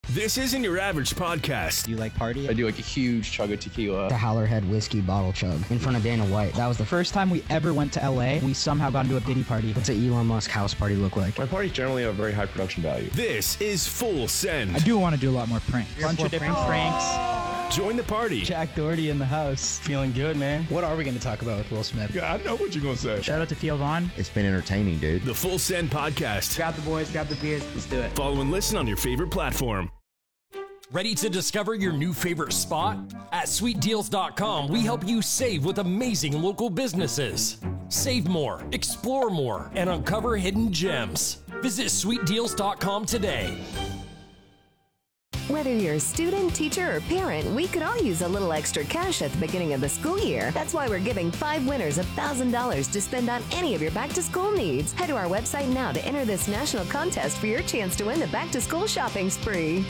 This isn't your average podcast. Do you like party? I do like a huge chug of tequila. The Howlerhead whiskey bottle chug in front of Dana White. That was the First time we ever went to LA, we somehow got into a Diddy party. What's an Elon Musk house party look like? My parties generally have very high production value. This is Full Send. I do want to do a lot more pranks. Bunch of different pranks. Join the party. Jack Doherty in the house. Feeling good, man. What are we going to talk about with Will Smith? Yeah, I know what you're going to say. Shout out to Theo Vaughn. It's been entertaining, dude. The Full Send podcast. Grab the boys, grab the beers, let's do it. Follow and listen on your favorite platform. Ready to discover your new favorite spot? At sweetdeals.com, we help you save with amazing local businesses. Save more, explore more, and uncover hidden gems. Visit sweetdeals.com today. Whether you're a student, teacher, or parent, we could all use a little extra cash at the beginning of the school year. That's why we're giving 5 winners $1,000 to spend on any of your back-to-school needs. Head to our website now to enter this national contest for your chance to win the back-to-school shopping spree.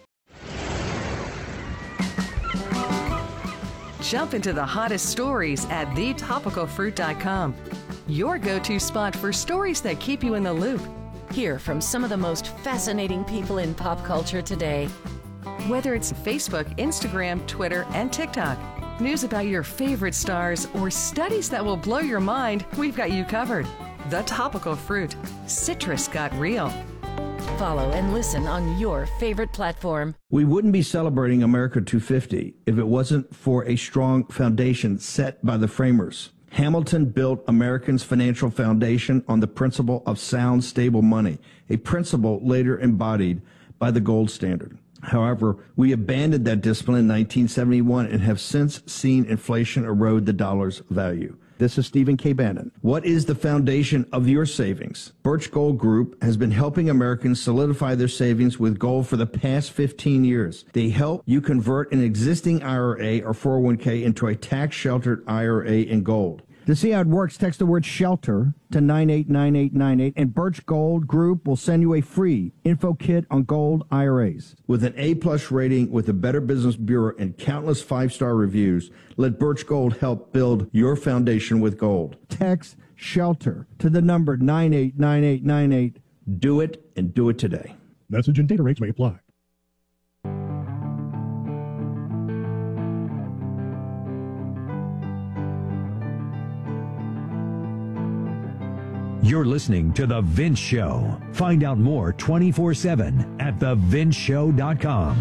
Jump into the hottest stories at thetopicalfruit.com. Your go-to spot for stories that keep you in the loop. Hear from some of the most fascinating people in pop culture today. Whether it's Facebook, Instagram, Twitter, and TikTok, news about your favorite stars, or studies that will blow your mind, we've got you covered. The Topical Fruit. Citrus got real. Follow and listen on your favorite platform. We wouldn't be celebrating America 250 if it wasn't for a strong foundation set by the framers. Hamilton built Americans' financial foundation on the principle of sound, stable money, a principle later embodied by the gold standard. However, we abandoned that discipline in 1971 and have since seen inflation erode the dollar's value. This is Stephen K. Bannon. What is the foundation of your savings? Birch Gold Group has been helping Americans solidify their savings with gold for the past 15 years. They help you convert an existing IRA or 401k into a tax-sheltered IRA in gold. To see how it works, text the word SHELTER to 989898, and Birch Gold Group will send you a free info kit on gold IRAs. With an A-plus rating with the Better Business Bureau and countless 5-star reviews, let Birch Gold help build your foundation with gold. Text SHELTER to the number 989898. Do it, and do it today. Message and data rates may apply. You're listening to The Vince Show. Find out more 24/7 at thevinceshow.com.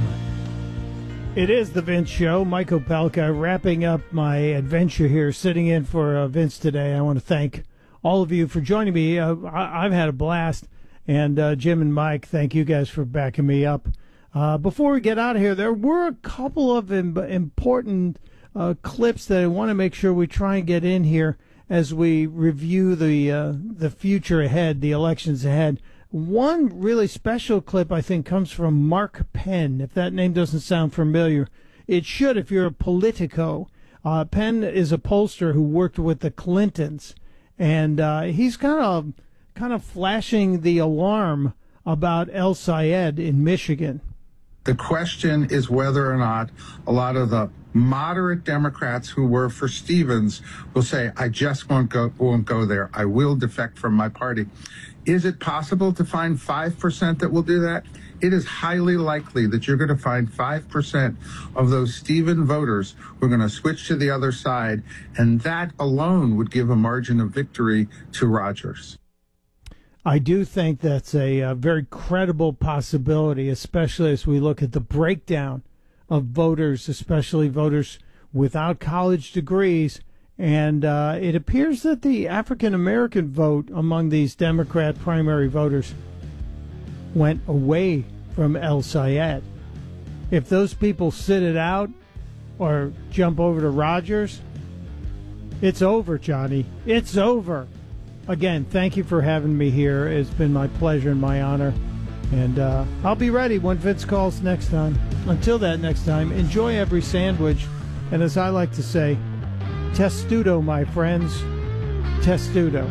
It is The Vince Show. Mike Opelka wrapping up my adventure here, sitting in for Vince today. I want to thank all of you for joining me. I've had a blast. And Jim and Mike, thank you guys for backing me up. Before we get out of here, there were a couple of important clips that I want to make sure we try and get in here as we review the future ahead, the elections ahead. One really special clip, I think, comes from Mark Penn. If that name doesn't sound familiar, it should if you're a Politico. Penn is a pollster who worked with the Clintons, and he's kind of flashing the alarm about El Sayed in Michigan. The question is whether or not a lot of the moderate Democrats who were for Stevens will say, I just won't go there. I will defect from my party. Is it possible to find 5% that will do that? It is highly likely that you're going to find 5% of those Stevens voters who are going to switch to the other side, and that alone would give a margin of victory to Rogers. I do think that's a very credible possibility, especially as we look at the breakdown of voters, especially voters without college degrees. And it appears that the African-American vote among these Democrat primary voters went away from El Sayed. If those people sit it out or jump over to Rogers, it's over, Johnny. It's over. Again, thank you for having me here. It's been my pleasure and my honor. And I'll be ready when Vince calls next time. Until that next time, enjoy every sandwich. And as I like to say, testudo, my friends. Testudo.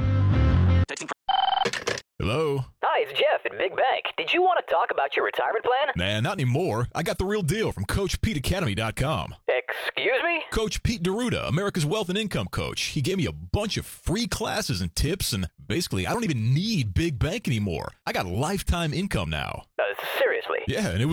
Hello? Hi, it's Jeff at Big Bank. Did you want to talk about your retirement plan? Nah, not anymore. I got the real deal from CoachPeteAcademy.com. Excuse me? Coach Pete D'Arruda, America's Wealth and Income Coach. He gave me a bunch of free classes and tips, and basically, I don't even need Big Bank anymore. I got lifetime income now. Seriously? Yeah, and it was